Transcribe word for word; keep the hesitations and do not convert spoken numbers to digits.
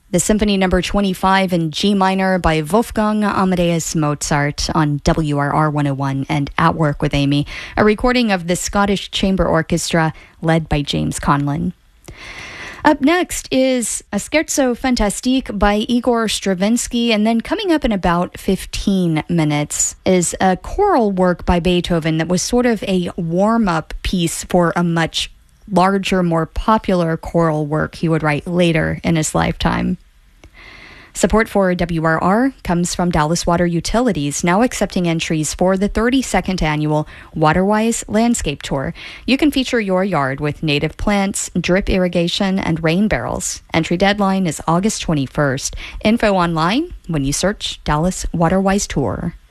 The Symphony Number twenty-five in G minor by Wolfgang Amadeus Mozart on W R R one oh one and At Work with Amy, a recording of the Scottish Chamber Orchestra led by James Conlon. Up next is a Scherzo Fantastique by Igor Stravinsky, and then coming up in about fifteen minutes is a choral work by Beethoven that was sort of a warm-up piece for a much larger, more popular choral work he would write later in his lifetime. Support for W R R comes from Dallas Water Utilities, now accepting entries for the thirty-second annual Waterwise Landscape Tour. You can feature your yard with native plants, drip irrigation, and rain barrels. Entry deadline is August twenty-first. Info online when you search Dallas Waterwise Tour.